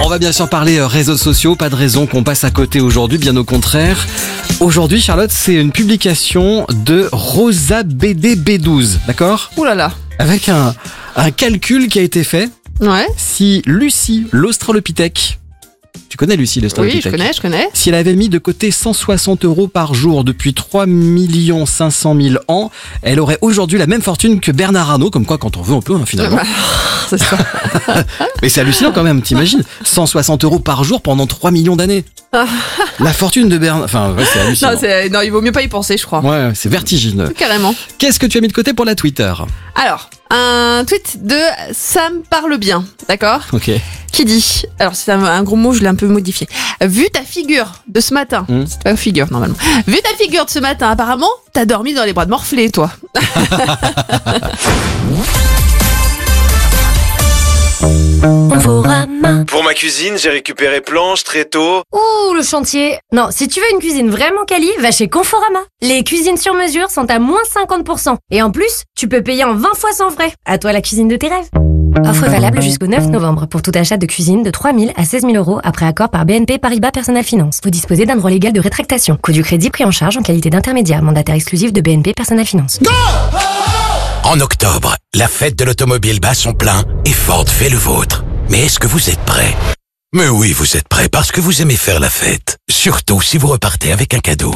On va bien sûr parler réseaux sociaux, pas de raison qu'on passe à côté aujourd'hui, bien au contraire. Aujourd'hui, Charlotte, c'est une publication de Rosa BDB12, d'accord ? Ouh là là. Avec un calcul qui a été fait. Ouais. Si Lucie, l'Australopithèque, tu connais Lucie, l'Australopithèque ? Oui, je connais. Si elle avait mis de côté 160 € par jour depuis 3 500 000 ans, elle aurait aujourd'hui la même fortune que Bernard Arnault, comme quoi quand on veut on peut finalement. C'est ça. Mais c'est hallucinant quand même, t'imagines 160 € par jour pendant 3 millions d'années. La fortune de Bernard... Enfin, ouais, c'est hallucinant. Non, il vaut mieux pas y penser, je crois. Ouais, c'est vertigineux. Carrément. Qu'est-ce que tu as mis de côté pour la Twitter ? Alors, un tweet de Sam parle bien, d'accord ? Ok. Qui dit, alors c'est un gros mot, je l'ai un peu modifié. Vu ta figure de ce matin, c'est pas une figure normalement. Vu ta figure de ce matin, apparemment, t'as dormi dans les bras de Morflé, toi. Pour ma cuisine, j'ai récupéré planches, tréteaux. Ouh, le chantier. Non, si tu veux une cuisine vraiment quali, va chez Conforama. Les cuisines sur mesure sont à moins 50%. Et en plus, tu peux payer en 20 fois sans frais. À toi la cuisine de tes rêves. Offre valable jusqu'au 9 novembre pour tout achat de cuisine de 3 000 à 16 000 € après accord par BNP Paribas Personal Finance. Vous disposez d'un droit légal de rétractation. Coût du crédit pris en charge en qualité d'intermédiaire. Mandataire exclusif de BNP Personal Finance. En octobre, la fête de l'automobile bat son plein et Ford fait le vôtre. Mais est-ce que vous êtes prêts ? Mais oui, vous êtes prêts parce que vous aimez faire la fête. Surtout si vous repartez avec un cadeau.